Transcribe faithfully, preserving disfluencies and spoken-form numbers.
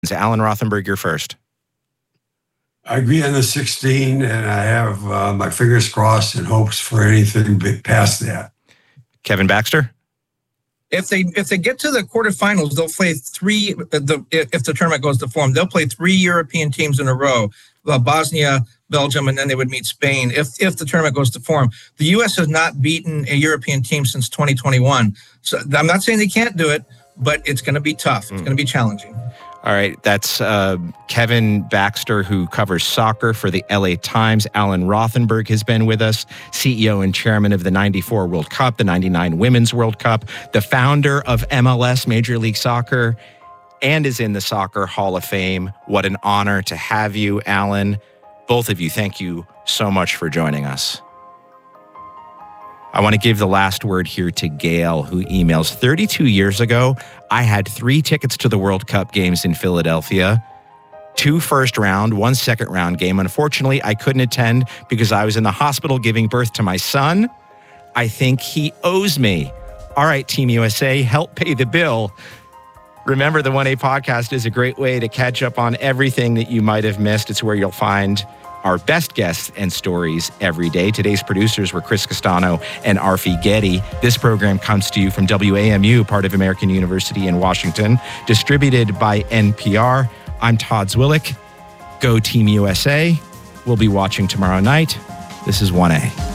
Alan Rothenberg, you're first. I agree on the sixteen, and I have uh, my fingers crossed and hopes for anything past that. Kevin Baxter? If they if they get to the quarterfinals, they'll play three. The if the tournament goes to form, they'll play three European teams in a row: uh, Bosnia, Belgium, and then they would meet Spain. If if the tournament goes to form, the U S has not beaten a European team since twenty twenty-one. So I'm not saying they can't do it, but it's going to be tough. It's mm. going to be challenging. All right, that's uh, Kevin Baxter, who covers soccer for the L A Times. Alan Rothenberg has been with us, C E O and chairman of the ninety-four World Cup, the ninety-nine Women's World Cup, the founder of M L S, Major League Soccer, and is in the Soccer Hall of Fame. What an honor to have you, Alan. Both of you, thank you so much for joining us. I want to give the last word here to Gail, who emails, thirty-two years ago, I had three tickets to the World Cup games in Philadelphia, two first round, one second round game. Unfortunately, I couldn't attend because I was in the hospital giving birth to my son. I think he owes me. All right, Team U S A, help pay the bill. Remember, the one A podcast is a great way to catch up on everything that you might have missed. It's where you'll find our best guests and stories every day. Today's producers were Chris Castano and Arfi Getty. This program comes to you from W A M U, part of American University in Washington, distributed by N P R. I'm Todd Zwillich. Go Team U S A. We'll be watching tomorrow night. This is one A.